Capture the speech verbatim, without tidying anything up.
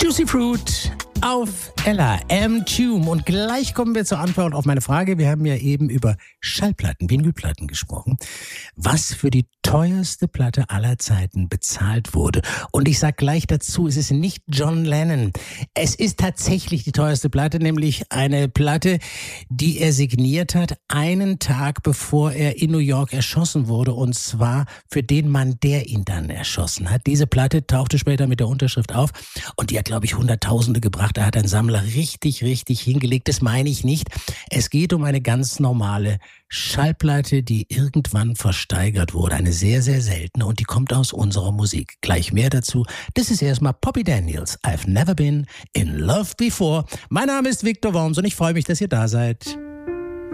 Juicy Fruit auf L A M Tune. Und gleich kommen wir zur Antwort auf meine Frage. Wir haben ja eben über Schallplatten, Vinylplatten gesprochen. Was für die teuerste Platte aller Zeiten bezahlt wurde. Und ich sag gleich dazu, es ist nicht John Lennon. Es ist tatsächlich die teuerste Platte, nämlich eine Platte, die er signiert hat, einen Tag bevor er in New York erschossen wurde. Und zwar für den Mann, der ihn dann erschossen hat. Diese Platte tauchte später mit der Unterschrift auf und die hat, glaube ich, Hunderttausende gebracht. Da hat ein Sammler richtig, richtig hingelegt. Das meine ich nicht. Es geht um eine ganz normale Schallplatte, die irgendwann versteigert wurde. Eine sehr, sehr seltene und die kommt aus unserer Musik. Gleich mehr dazu. Das ist erstmal Poppy Daniels. I've never been in love before. Mein Name ist Viktor Worms und ich freue mich, dass ihr da seid.